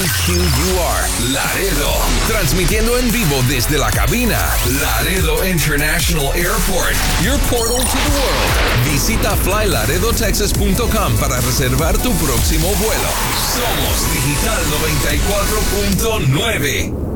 WQUR Laredo, transmitiendo en vivo desde la cabina Laredo International Airport, your portal to the world. Visita flylaredotexas.com para reservar tu próximo vuelo. Somos Digital 94.9.